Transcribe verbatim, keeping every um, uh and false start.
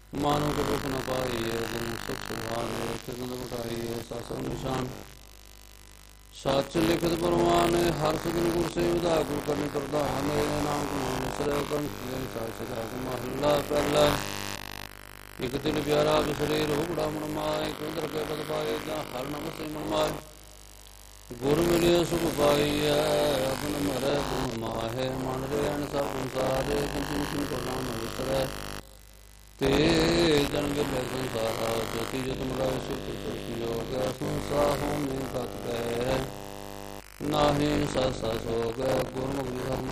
ਮਾਨੋ ਕੇ ਦੁਖ ਨ ਪਾਈਏ, ਗੁਣ ਸੁਖ ਸੁਭਾਨੇ, ਤਿਗੰਦ ਬਿਠਾਈਏ ਸਾਸਰ ਨਿਸ਼ਾਨ। ਸੱਚ ਲਿਖਤ ਪ੍ਰਮਾਨ, ਹਰ ਸਗਲ ਗੁਰ ਸੇਵਦਾ, ਗੁਰ ਕਰਨੀ ਪ੍ਰਧਾਨ। ਨਾਮ ਕਮਾਉ ਵਿਸਰੈ, ਪੰਥ ਸਾਚ ਮਹੱਲਾ ਪਹਿਲਾ। ਇਕ ਦਿਨ ਪਿਆਰਾ ਵਿਸਰੇ, ਰੋਗੜਾ ਮਨ ਮਾਏ, ਕੁੰਦਰ ਕੇ ਪਦ ਪਾਏ, ਜਾਂ ਹਰ ਨਮ ਸੇ ਮਨ ਮਾਏ। ਗੁਰ ਮਿਲਿਆ ਸੁਖ ਪਾਈਐ, ਅਪਨ ਮਰੈ ਗੁਣ ਮਾਹੇ। ਮਨ ਰਹਿਣ ਸਭ ਸੰਸਾਰੇ, ਕੰਚਨ ਕਿਨ ਕੋ ਨਾਮ ਨ ਵਿਸਰੈ। ਤੇ ਜਨ ਮਿਲੈ ਸੰਸਾਰਾ, ਜੋਤੀ ਜੁਤ ਮਿਲਾਇ ਸੁਖ ਸੁਖ ਯੋਗ। ਸੰਸਾਰ ਹੋਮੇ ਸਤ ਕੈ, ਨਾਹੀ ਸਸ ਸੋਗ। ਗੁਰਮੁਖ